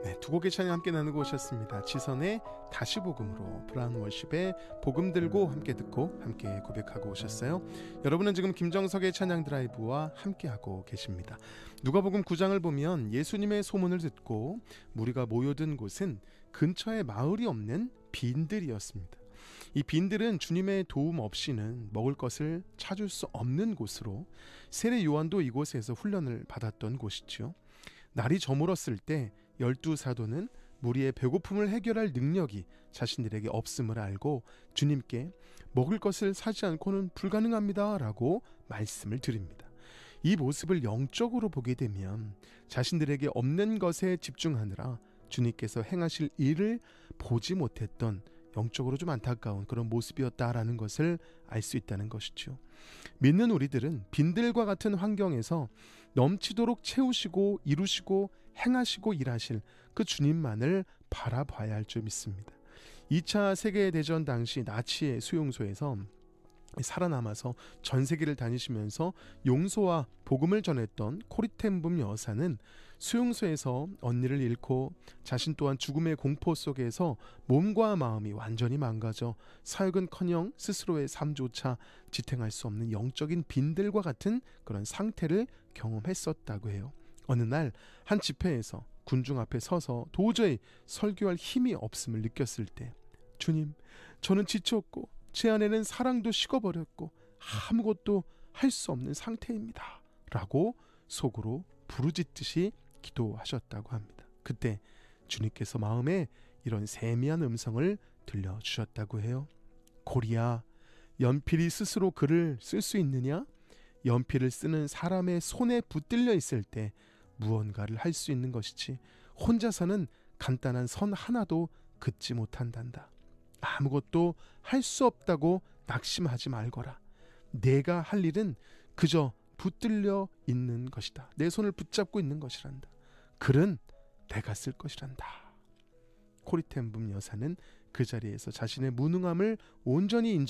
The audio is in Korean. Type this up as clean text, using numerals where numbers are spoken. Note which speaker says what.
Speaker 1: 네, 두 곡의 찬양 함께 나누고 오셨습니다. 지선의 다시 복음으로, 브라운 월십의 복음 들고 함께 듣고 함께 고백하고 오셨어요. 여러분은 지금 김정석의 찬양 드라이브와 함께하고 계십니다. 누가복음 9장을 보면 예수님의 소문을 듣고 무리가 모여든 곳은 근처에 마을이 없는 빈들이었습니다. 이 빈들은 주님의 도움 없이는 먹을 것을 찾을 수 없는 곳으로 세례 요한도 이곳에서 훈련을 받았던 곳이죠. 날이 저물었을 때 12사도는 무리의 배고픔을 해결할 능력이 자신들에게 없음을 알고 주님께 먹을 것을 사지 않고는 불가능합니다 라고 말씀을 드립니다. 이 모습을 영적으로 보게 되면 자신들에게 없는 것에 집중하느라 주님께서 행하실 일을 보지 못했던 영적으로 좀 안타까운 그런 모습이었다라는 것을 알 수 있다는 것이죠. 믿는 우리들은 빈들과 같은 환경에서 넘치도록 채우시고 이루시고 행하시고 일하실 그 주님만을 바라봐야 할 줄 믿습니다. 2차 세계대전 당시 나치의 수용소에서 살아남아서 전 세계를 다니시면서 용서와 복음을 전했던 코리텐붐 여사는 수용소에서 언니를 잃고 자신 또한 죽음의 공포 속에서 몸과 마음이 완전히 망가져 사역은커녕 스스로의 삶조차 지탱할 수 없는 영적인 빈들과 같은 그런 상태를 경험했었다고 해요. 어느 날 한 집회에서 군중 앞에 서서 도저히 설교할 힘이 없음을 느꼈을 때, 주님, 저는 지쳤고 제 안에는 사랑도 식어버렸고 아무것도 할 수 없는 상태입니다 라고 속으로 부르짖듯이 기도하셨다고 합니다. 그때 주님께서 마음에 이런 세미한 음성을 들려주셨다고 해요. 고리야, 연필이 스스로 글을 쓸 수 있느냐? 연필을 쓰는 사람의 손에 붙들려 있을 때 무언가를 할 수 있는 것이지 혼자서는 간단한 선 하나도 긋지 못한단다. 아무것도 할 수 없다고 낙심하지 말거라. 내가 할 일은 그저 붙들려 있는 것이다. 내 손을 붙잡고 있는 것이란다. 글은 내가 쓸 것이란다. 코리텐붐 여사는 그 자리에서 자신의 무능함을 온전히